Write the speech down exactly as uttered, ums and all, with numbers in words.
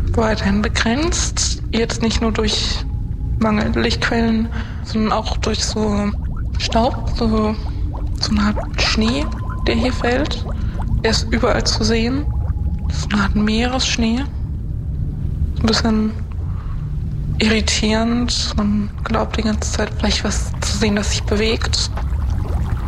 weiterhin begrenzt. Jetzt nicht nur durch mangelnde Lichtquellen, sondern auch durch so Staub, so, so eine Art Schnee, der hier fällt. Er ist überall zu sehen. Das ist eine Art Meeresschnee. Ein bisschen irritierend. Man glaubt die ganze Zeit vielleicht was zu sehen, das sich bewegt.